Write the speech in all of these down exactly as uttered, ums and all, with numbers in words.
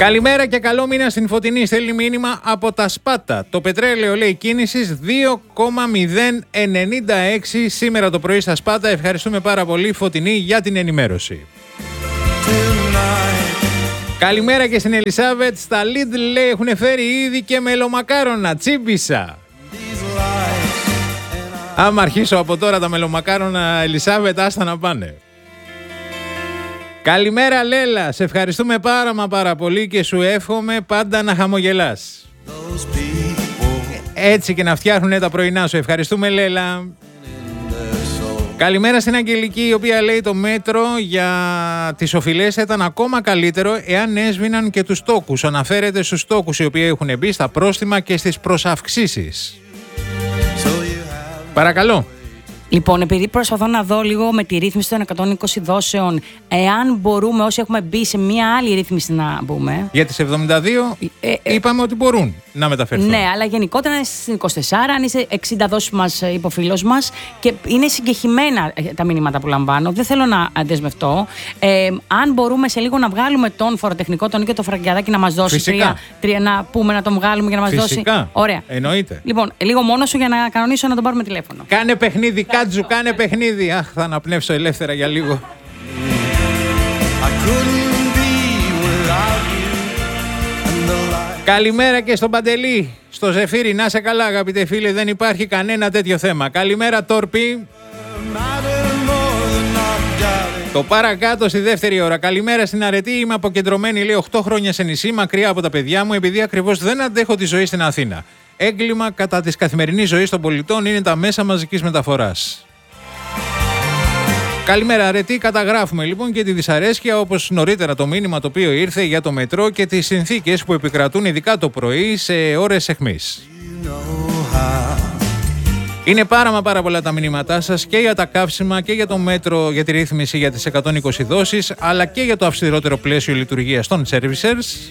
Καλημέρα και καλό μήνα στην Φωτεινή. Στέλνει μήνυμα από τα Σπάτα. Το πετρέλαιο, λέει, κίνησης δύο κόμμα μηδέν ενενήντα έξι σήμερα το πρωί στα Σπάτα. Ευχαριστούμε πάρα πολύ, Φωτεινή, για την ενημέρωση. Καλημέρα και στην Ελισάβετ. Στα Lidl, λέει, έχουν φέρει ήδη και μελομακάρονα. Τσίμπησα. Άμα αρχίσω από τώρα τα μελομακάρονα, Ελισάβετ, άστα να πάνε. Καλημέρα, Λέλα. Σε ευχαριστούμε πάρα μα πάρα πολύ και σου εύχομαι πάντα να χαμογελάς. Έτσι και να φτιάχνουν τα πρωινά σου. Ευχαριστούμε, Λέλα. Καλημέρα στην Αγγελική, η οποία λέει το μέτρο για τις οφειλές ήταν ακόμα καλύτερο εάν έσβηναν και τους τόκους. Αναφέρεται στους τόκους οι οποίοι έχουν μπει στα πρόστιμα και στις προσαυξήσεις. Παρακαλώ. Λοιπόν, επειδή προσπαθώ να δω λίγο με τη ρύθμιση των εκατόν είκοσι δόσεων, εάν μπορούμε όσοι έχουμε μπει σε μία άλλη ρύθμιση να μπούμε. Για τις εβδομήντα δύο ε, ε, είπαμε ότι μπορούν να μεταφερθούν. Ναι, αλλά γενικότερα είναι στις είκοσι τέσσερα, αν είσαι εξήντα δόσεις μας υποφίλος μας και είναι συγκεχημένα τα μηνύματα που λαμβάνω. Δεν θέλω να δεσμευτώ. Ε, αν μπορούμε σε λίγο να βγάλουμε τον φοροτεχνικό, τον Νίκο το Φραγκιαδάκη να μας δώσει τρία, τρία, να πούμε να τον βγάλουμε για να μας Φυσικά. δώσει. Ωραία. Εννοείται. Λοιπόν, λίγο μόνο σου για να κανονίσω να τον πάρουμε τηλέφωνο. Κάνε παιχνίδι, Κάτζου, κάνε παιχνίδι. Αχ, θα αναπνεύσω ελεύθερα για λίγο. Καλημέρα και στον Παντελή, στο Ζεφύρι. Να σε καλά, αγαπητέ φίλε, δεν υπάρχει κανένα τέτοιο θέμα. Καλημέρα, Τόρπι. Το παρακάτω στη δεύτερη ώρα. Καλημέρα στην Αρετή. Είμαι αποκεντρωμένη, λέει, οκτώ χρόνια σε νησί, μακριά από τα παιδιά μου, επειδή ακριβώς δεν αντέχω τη ζωή στην Αθήνα. Έγκλημα κατά της καθημερινής ζωής των πολιτών είναι τα μέσα μαζικής μεταφοράς. Καλημέρα, Αρετή. Καταγράφουμε λοιπόν και τη δυσαρέσκεια, όπως νωρίτερα το μήνυμα το οποίο ήρθε για το μετρό και τις συνθήκες που επικρατούν ειδικά το πρωί σε ώρες αιχμής. Είναι πάρα μα πάρα πολλά τα μηνύματά σας και για τα καύσιμα και για το μέτρο, για τη ρύθμιση για τις εκατόν είκοσι δόσεις, αλλά και για το αυστηρότερο πλαίσιο λειτουργίας των servicers.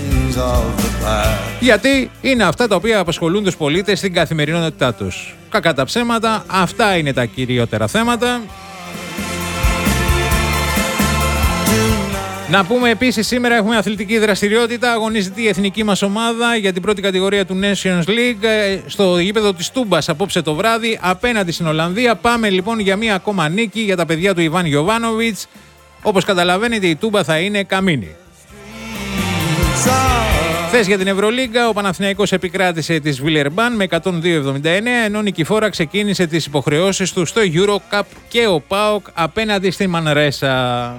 Γιατί είναι αυτά τα οποία απασχολούν τους πολίτες στην καθημερινότητά τους. Κακά τα ψέματα, αυτά είναι τα κυριότερα θέματα. Να πούμε επίσης, σήμερα έχουμε αθλητική δραστηριότητα. Αγωνίζεται η εθνική μας ομάδα για την πρώτη κατηγορία του Nations League στο γήπεδο της Τούμπας απόψε το βράδυ απέναντι στην Ολλανδία. Πάμε λοιπόν για μία ακόμα νίκη για τα παιδιά του Ιβάν Γιοβάνοβιτς. Όπως καταλαβαίνετε, η Τούμπα θα είναι καμίνη. Χθες για την Ευρωλίγκα, ο Παναθηναϊκός επικράτησε της Βιλερμπάν με εκατόν δύο εβδομήντα εννέα, ενώ Νικηφόρα ξεκίνησε τις υποχρεώσεις του στο Eurocup και ο ΠΑΟΚ απέναντι στη Μανρέσα.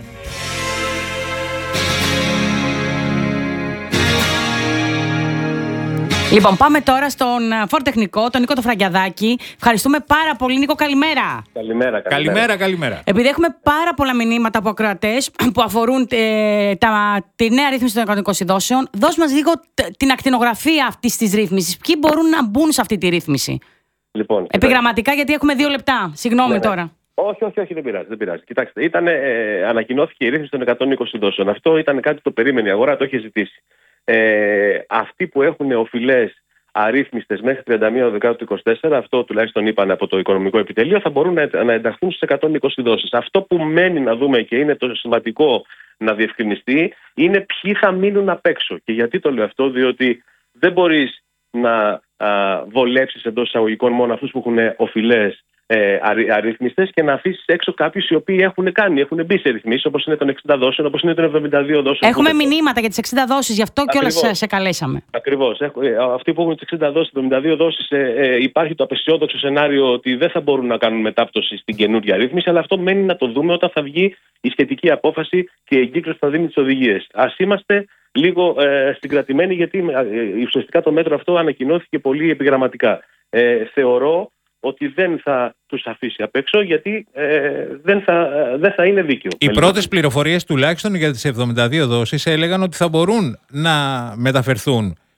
Λοιπόν, πάμε τώρα στον φοροτεχνικό, τον Νίκο το Φραγκιαδάκη. Ευχαριστούμε πάρα πολύ, Νίκο. Καλημέρα. Καλημέρα, καλημέρα. Καλημέρα, καλημέρα. Επειδή έχουμε πάρα πολλά μηνύματα από ακροατές που αφορούν ε, τα, τη νέα ρύθμιση των εκατόν είκοσι δόσεων, δώσ' μας λίγο τ, την ακτινογραφία αυτής της ρύθμισης. Ποιοι μπορούν να μπουν σε αυτή τη ρύθμιση? Λοιπόν, επιγραμματικά, γιατί έχουμε δύο λεπτά. Συγγνώμη, ναι, τώρα. Ναι. Όχι, όχι, όχι, δεν πειράζει. Δεν πειράζει. Κοιτάξτε, ήταν, ε, ανακοινώθηκε η ρύθμιση των εκατόν είκοσι δόσεων. Αυτό ήταν κάτι που το περίμενε η αγορά, το είχε ζητήσει. Ε, αυτοί που έχουν οφειλές αρρύθμιστες μέχρι τριάντα μία Δεκάτου του είκοσι τέσσερα, αυτό τουλάχιστον είπαν από το Οικονομικό Επιτελείο, θα μπορούν να, να ενταχθούν στις εκατόν είκοσι δόσεις. Αυτό που μένει να δούμε και είναι το σημαντικό να διευκρινιστεί είναι ποιοι θα μείνουν απ' έξω. Και γιατί το λέω αυτό? Διότι δεν μπορείς να α, βολέψεις εντός εισαγωγικών μόνο αυτούς που έχουν οφειλές Ε, αρρύθμιστες και να αφήσεις έξω κάποιους οι οποίοι έχουν κάνει, έχουν μπει σε ρυθμίσεις, όπως είναι των εξήντα δόσεων, όπως είναι των εβδομήντα δύο δόσεων. Έχουμε μηνύματα για τις εξήντα δόσεις, γι' αυτό κιόλας σε, σε καλέσαμε. Ακριβώς. Ε, αυτοί που έχουν τις εξήντα δόσεις, εβδομήντα δύο δόσεις, ε, ε, υπάρχει το απεσιόδοξο σενάριο ότι δεν θα μπορούν να κάνουν μετάπτωση στην καινούργια ρύθμιση, αλλά αυτό μένει να το δούμε όταν θα βγει η σχετική απόφαση και η εγκύκλωση θα δίνει τις οδηγίες. Ας είμαστε λίγο ε, συγκρατημένοι, γιατί ε, ουσιαστικά το μέτρο αυτό ανακοινώθηκε πολύ επιγραμματικά. Ε, θεωρώ ότι δεν θα τους αφήσει απ' έξω, γιατί ε, δεν, θα, δεν θα είναι δίκαιο. Οι πρώτες πληροφορίες τουλάχιστον για τις εβδομήντα δύο δόσεις έλεγαν ότι θα μπορούν να μεταφερθούν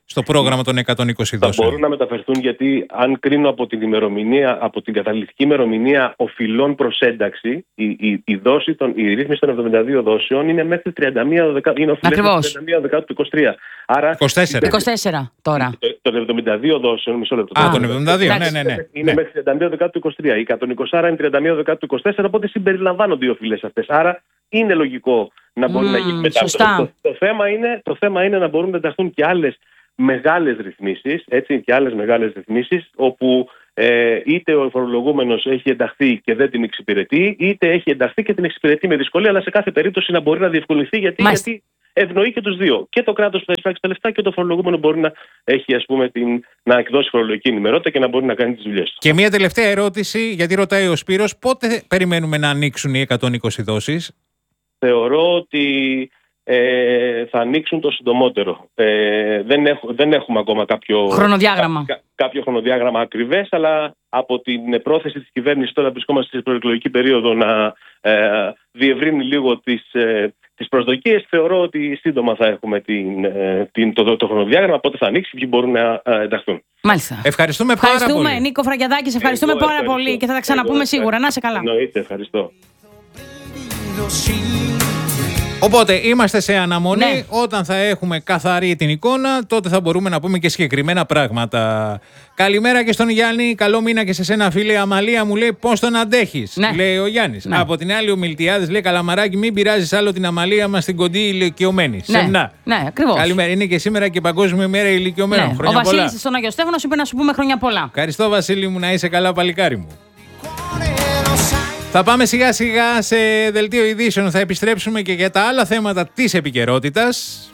στο πρόγραμμα των εκατόν είκοσι θα δόσεων. μπορούν να μεταφερθούν, γιατί αν κρίνω από την ημερομηνία, από την καταληκτική ημερομηνία οφειλών προς ένταξη, η, η, η, δόση των, η ρύθμιση των εβδομήντα δύο δόσεων είναι μέχρι τριάντα μία Δεκάτου, είναι οφειλές μέχρι τριάντα μία Δεκάτου του είκοσι τρία. Άρα, είκοσι τέσσερα. είκοσι τέσσερα τώρα. Των εβδομήντα δύο δόσεων, μισό λεπτό. Α, των εβδομήντα δύο, ναι, ναι, ναι. Είναι ναι. μέχρι τριάντα μία Δεκάτου του είκοσι τρία. Οι εκατόν είκοσι άρα είναι τριάντα μία Δεκάτου του είκοσι τέσσερα, οπότε συμπεριλαμβάνονται οι οφειλές αυτές. Άρα είναι λογικό να μπορεί mm, να γίνει μετά. Το, το, το, θέμα είναι, το θέμα είναι να μπορούν να ενταχθούν και άλλες μεγάλες ρυθμίσεις, έτσι, και άλλες μεγάλες ρυθμίσεις, όπου ε, είτε ο φορολογούμενος έχει ενταχθεί και δεν την εξυπηρετεί, είτε έχει ενταχθεί και την εξυπηρετεί με δυσκολία, αλλά σε κάθε περίπτωση να μπορεί να διευκολυνθεί, γιατί, γιατί ευνοεί και τους δύο. Και το κράτος που θα εισπράξει τα λεφτά και το φορολογούμενο μπορεί να έχει, ας πούμε, την, να εκδώσει φορολογική ενημερότητα και να μπορεί να κάνει τις δουλειές του. Και μια τελευταία ερώτηση, γιατί ρωτάει ο Σπύρος, πότε περιμένουμε να ανοίξουν οι εκατόν είκοσι δόσεις? Θεωρώ ότι Ε, θα ανοίξουν το συντομότερο. Ε, δεν, έχ, δεν έχουμε ακόμα κάποιο χρονοδιάγραμμα, κα, κάποιο χρονοδιάγραμμα ακριβές, αλλά από την πρόθεση της κυβέρνησης, τώρα βρισκόμαστε στην προεκλογική περίοδο, να ε, διευρύνει λίγο τις, ε, τις προσδοκίες. Θεωρώ ότι σύντομα θα έχουμε την, ε, την, το, το, το χρονοδιάγραμμα, πότε θα ανοίξει και μπορούν να ε, ενταχθούν. Μάλιστα. Ευχαριστούμε πάρα ευχαριστούμε, πολύ. Νίκο Φραγκιαδάκη, ευχαριστούμε Εγώ πάρα ευχαριστώ. πολύ και θα τα ξαναπούμε Εγώ σίγουρα. Να είσαι καλά. Εννοείται, ευχαριστώ. Οπότε είμαστε σε αναμονή. Ναι. Όταν θα έχουμε καθαρή την εικόνα, τότε θα μπορούμε να πούμε και συγκεκριμένα πράγματα. Καλημέρα και στον Γιάννη. Καλό μήνα και σε σένα, φίλε. Αμαλία μου λέει πώς τον αντέχεις, ναι. λέει ο Γιάννης. Ναι. Από την άλλη, ο Μιλτιάδης λέει: Καλαμαράκι, μην πειράζεις άλλο την Αμαλία μας στην κοντή ηλικιωμένη. Ναι, Σεμνά. ναι, ακριβώς. Καλημέρα. Είναι και σήμερα και Παγκόσμια ημέρα ηλικιωμένων. Ναι. Χρόνια ο πολλά. Βασίλης στον Άγιο Στέφανο είπε να σου πούμε χρόνια πολλά. Ευχαριστώ, Βασίλη μου, να είσαι καλά, παλικάρι μου. Θα πάμε σιγά σιγά σε δελτίο ειδήσεων. Θα επιστρέψουμε και για τα άλλα θέματα της επικαιρότητας.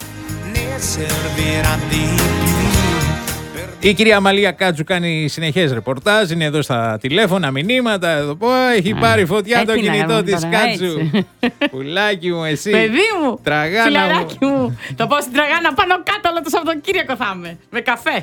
Η κυρία Αμαλία Κάτσου κάνει συνεχές ρεπορτάζ. Είναι εδώ στα τηλέφωνα, μηνύματα. Εδώ πω, έχει πάρει φωτιά το κινητό της Κάτσου. Πουλάκι μου, εσύ. Παιδί μου. Τραγάνα φιλαράκι μου. μου. Το πάω στην Τραγάνα πάνω κάτω όλο το Σαββατοκύριακο θα είμαι. Με καφέ.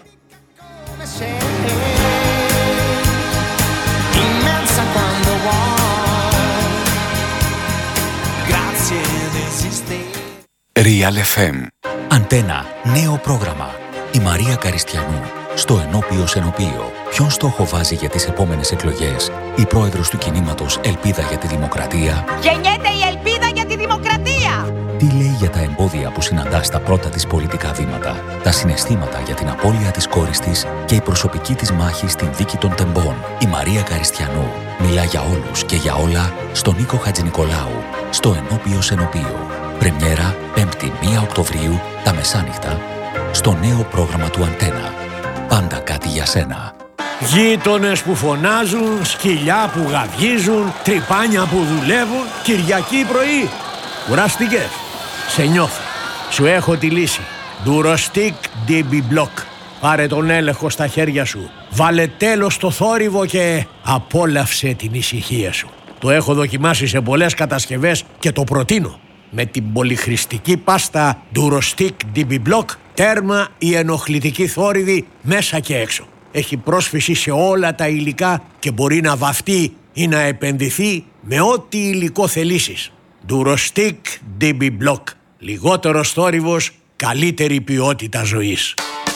Real εφ εμ. Αντένα. Νέο πρόγραμμα. Η Μαρία Καριστιανού. Στο ενώπιο Σενοπείο. Ποιον στόχο βάζει για τις επόμενες εκλογές? Η πρόεδρος του κινήματος Ελπίδα για τη Δημοκρατία. Γεννιέται η ελπίδα για τη δημοκρατία! Τι λέει για τα εμπόδια που συναντά στα πρώτα της πολιτικά βήματα, τα συναισθήματα για την απώλεια της κόρης της και η προσωπική της μάχη στην δίκη των τεμπών. Η Μαρία Καριστιανού μιλά για όλους και για όλα στον Νίκο Χατζηνικολάου, στο ενώπιο Σενοπείο. Πρεμιέρα πέμπτη πρώτη Οκτωβρίου τα μεσάνυχτα στο νέο πρόγραμμα του Αντένα. Πάντα κάτι για σένα. Γείτονες που φωνάζουν, σκυλιά που γαβγίζουν, τρυπάνια που δουλεύουν, Κυριακή πρωί. Κουράστηκες? Σε νιώθω. Σου έχω τη λύση. Durostic ντι μπι Block. Πάρε τον έλεγχο στα χέρια σου. Βάλε τέλος στο θόρυβο και απόλαυσε την ησυχία σου. Το έχω δοκιμάσει σε πολλές κατασκευές και το προτείνω. Με την πολυχρηστική πάστα Durostic ντι μπι Block, τέρμα η ενοχλητική θόρυβη μέσα και έξω. Έχει πρόσφυση σε όλα τα υλικά και μπορεί να βαφτεί ή να επενδυθεί με ό,τι υλικό θελήσεις. Durostic ντι μπι Block. Λιγότερος θόρυβος, καλύτερη ποιότητα ζωής.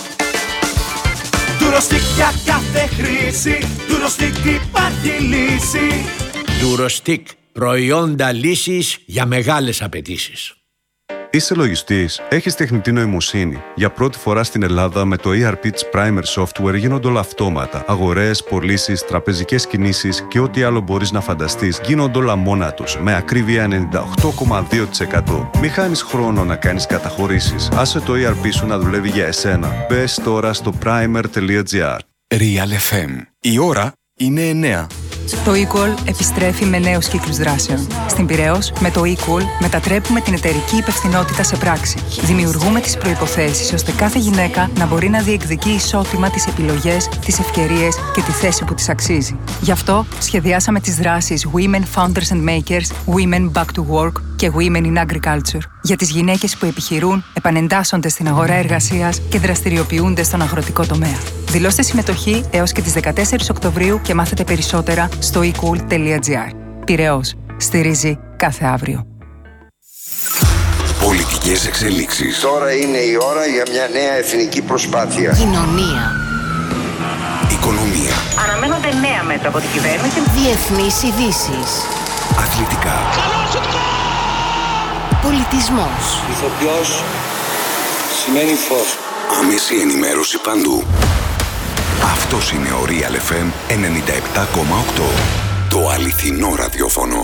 Durostic για κάθε χρήση, Durostic υπάρχει λύση. Durostic. Προϊόντα λύσης για μεγάλες απαιτήσεις. Είσαι λογιστής, έχεις τεχνητή νοημοσύνη. Για πρώτη φορά στην Ελλάδα με το ι αρ πι της Primer Software γίνονται όλα αυτόματα. Αγορές, πωλήσεις, τραπεζικές κινήσεις και ό,τι άλλο μπορείς να φανταστείς γίνονται όλα μόνα τους, με ακρίβεια ενενήντα οκτώ κόμμα δύο τοις εκατό. Μη χάνεις χρόνο να κάνεις καταχωρήσεις. Άσε το ι αρ πι σου να δουλεύει για εσένα. Μπες τώρα στο primer τελεία gr. Real εφ εμ. Η ώρα είναι εννέα. Το eCall επιστρέφει με νέους κύκλους δράσεων. Στην Πειραιώς, με το eCall μετατρέπουμε την εταιρική υπευθυνότητα σε πράξη. Δημιουργούμε τις προϋποθέσεις ώστε κάθε γυναίκα να μπορεί να διεκδικεί ισότιμα τις επιλογές, τις ευκαιρίες και τη θέση που της αξίζει. Γι' αυτό σχεδιάσαμε τις δράσεις Women Founders and Makers, Women Back to Work και Women in Agriculture για τις γυναίκες που επιχειρούν, επανεντάσσονται στην αγορά εργασίας και δραστηριοποιούνται στον αγροτικό τομέα. Δηλώστε συμμετοχή έως και τις δεκατέσσερις Οκτωβρίου και μάθετε περισσότερα στο e cool τελεία gr. Πειραιώς. Στηρίζει κάθε αύριο. Πολιτική Πολιτικές εξελίξεις. Τώρα είναι η ώρα για μια νέα εθνική προσπάθεια. Κοινωνία. Οικονομία. Αναμένονται νέα μέτρα από την κυβέρνηση. Διεθνείς ειδήσεις. Αθλητικά. Πολιτισμός. Ηθοποιός σημαίνει φως. Άμεση ενημέρωση παντού. Αυτός είναι ο Real εφ εμ ενενήντα επτά κόμμα οκτώ. Το αληθινό ραδιόφωνο.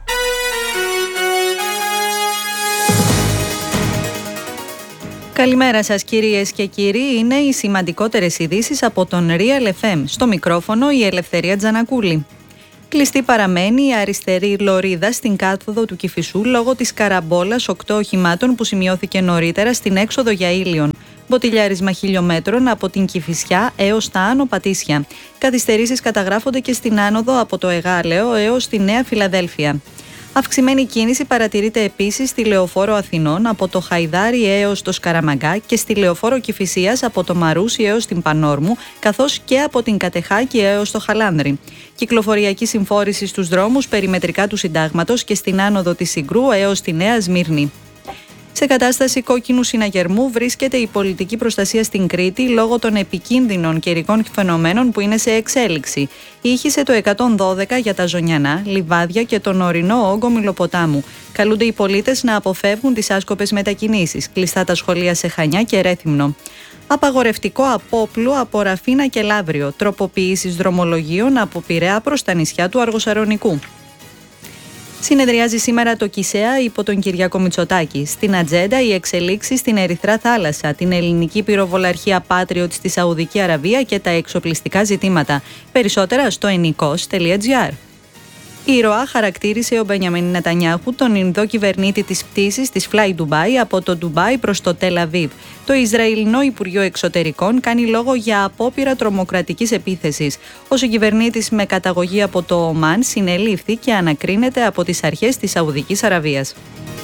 Καλημέρα σας κυρίες και κύριοι, είναι οι σημαντικότερες ειδήσεις από τον Real εφ εμ. Στο μικρόφωνο η Ελευθερία Τζανακούλη. Κλειστή παραμένει η αριστερή λωρίδα στην κάθοδο του Κηφισού λόγω της καραμπόλας οκτώ οχημάτων που σημειώθηκε νωρίτερα στην έξοδο για Ήλιον. Μποτιλιάρισμα χιλιόμετρων από την Κηφισιά έως τα Άνω Πατήσια. Καθυστερήσεις καταγράφονται και στην άνοδο από το Εγάλεο έως τη Νέα Φιλαδέλφια. Αυξημένη κίνηση παρατηρείται επίσης στη Λεωφόρο Αθηνών από το Χαϊδάρι έως το Σκαραμαγκά και στη Λεωφόρο Κηφισίας από το Μαρούσι έως την Πανόρμου, καθώς και από την Κατεχάκη έως το Χαλάνδρη. Κυκλοφοριακή συμφόρηση στους δρόμους περιμετρικά του Συντάγματος και στην άνοδο της Συγκρού έως τη Νέα Σμύρνη. Σε κατάσταση κόκκινου συναγερμού βρίσκεται η πολιτική προστασία στην Κρήτη λόγω των επικίνδυνων καιρικών φαινομένων που είναι σε εξέλιξη. Ήχησε το εκατόν δώδεκα για τα Ζωνιανά, Λιβάδια και τον ορεινό όγκο Μιλοποτάμου. Καλούνται οι πολίτες να αποφεύγουν τις άσκοπες μετακινήσεις. Κλειστά τα σχολεία σε Χανιά και Ρέθυμνο. Απαγορευτικό απόπλου από Ραφίνα και Λαύριο. Τροποποιήσεις δρομολογίων από Πειραιά προς τα νησιά του Αργοσαρονικού. Συνεδριάζει σήμερα το ΚΙΣΕΑ υπό τον Κυριάκο Μητσοτάκη. Στην ατζέντα οι εξελίξεις στην Ερυθρά Θάλασσα, την ελληνική πυροβολαρχία Patriot στη Σαουδική Αραβία και τα εξοπλιστικά ζητήματα. Περισσότερα στο ενικός τελεία τζι άρ. Η ΡΟΑ χαρακτήρισε ο Μπενιαμίν Νετανιάχου τον Ινδό κυβερνήτη της πτήσης της Fly Dubai από το Ντουμπάι προς το Τελ Αβίβ. Το Ισραηλινό Υπουργείο Εξωτερικών κάνει λόγο για απόπειρα τρομοκρατικής επίθεσης. Ο συγκυβερνήτης με καταγωγή από το Ομάν συνελήφθη και ανακρίνεται από τις αρχές της Σαουδικής Αραβίας.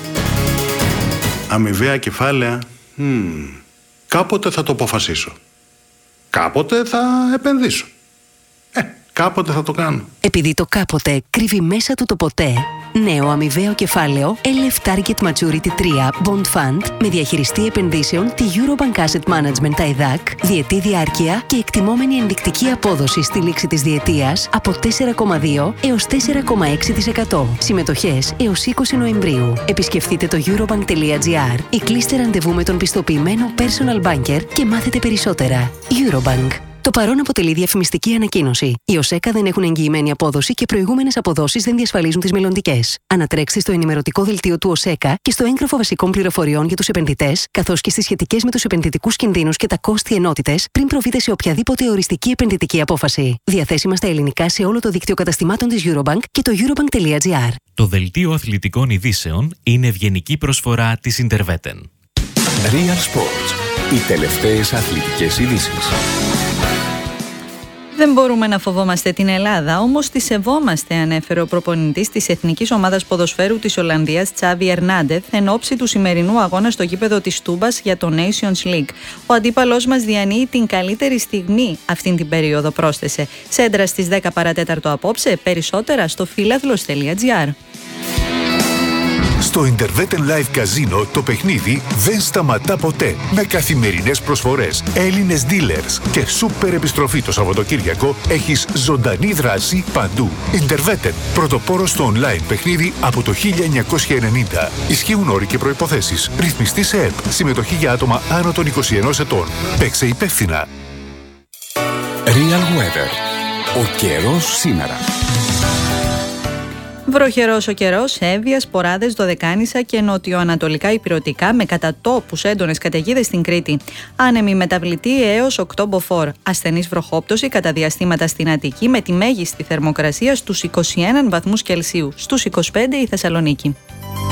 Αμοιβαία κεφάλαια. Mm. Κάποτε θα το αποφασίσω. Κάποτε θα επενδύσω. Ε, κάποτε θα το κάνω. Επειδή το κάποτε κρύβει μέσα του το ποτέ, νέο αμοιβαίο κεφάλαιο ελ εφ Target Maturity τρία Bond Fund με διαχειριστή επενδύσεων τη Eurobank Asset Management τα ΕΔΑΚ, διετή διάρκεια και εκτιμόμενη ενδεικτική απόδοση στη λήξη της διετίας από τέσσερα κόμμα δύο έως τέσσερα κόμμα έξι τοις εκατό. Συμμετοχές έως είκοσι Νοεμβρίου. Επισκεφτείτε το eurobank τελεία τζι άρ ή κλείστε ραντεβού με τον πιστοποιημένο personal banker και μάθετε περισσότερα. Eurobank. Το παρόν αποτελεί διαφημιστική ανακοίνωση. Οι ΟΣΕΚΑ δεν έχουν εγγυημένη απόδοση και προηγούμενες αποδόσεις δεν διασφαλίζουν τις μελλοντικές. Ανατρέξτε στο ενημερωτικό δελτίο του ΟΣΕΚΑ και στο έγγραφο βασικών πληροφοριών για τους επενδυτές, καθώς και στις σχετικές με τους επενδυτικούς κινδύνους και τα κόστη ενότητες, πριν προβείτε σε οποιαδήποτε οριστική επενδυτική απόφαση. Διαθέσιμα στα ελληνικά σε όλο το δίκτυο καταστημάτων της Eurobank και το eurobank τελεία τζι άρ. Το δελτίο αθλητικών ειδήσεων είναι ευγενική προσφορά της Interveten. Real Sports. Οι τελευταίες αθλητικές ειδήσεις. Δεν μπορούμε να φοβόμαστε την Ελλάδα, όμως τη σεβόμαστε, ανέφερε ο προπονητής της Εθνικής Ομάδας Ποδοσφαίρου της Ολλανδίας, Τσάβι Ερνάντεθ, εν ώψη του σημερινού αγώνα στο γήπεδο της Τούμπας για το Nations League. Ο αντίπαλός μας διανύει την καλύτερη στιγμή αυτήν την περίοδο, πρόσθεσε. Σέντρα στις δέκα παρατέταρτο απόψε, περισσότερα στο φίλαθλος τελεία τζι άρ. Στο Interveten Live Casino το παιχνίδι δεν σταματά ποτέ. Με καθημερινές προσφορές, Έλληνες dealers και σούπερ επιστροφή το Σαββατοκύριακο έχεις ζωντανή δράση παντού. Interveten, πρωτοπόρος στο online παιχνίδι από το χίλια εννιακόσια ενενήντα. Ισχύουν όροι και προϋποθέσεις. Ρυθμιστή σε ΕΠ. Συμμετοχή για άτομα άνω των είκοσι ενός ετών. Παίξε υπεύθυνα. Real Weather. Ο καιρός σήμερα. Βροχερός ο καιρός, έβια, σποράδες, δωδεκάνησα και νοτιοανατολικά υπηρετικά με κατά τόπους έντονες καταιγίδες στην Κρήτη. Άνεμη μεταβλητή έως οκτώ μποφόρ. Ασθενής βροχόπτωση κατά διαστήματα στην Αττική με τη μέγιστη θερμοκρασία στους είκοσι ένα βαθμούς Κελσίου. Στους είκοσι πέντε η Θεσσαλονίκη.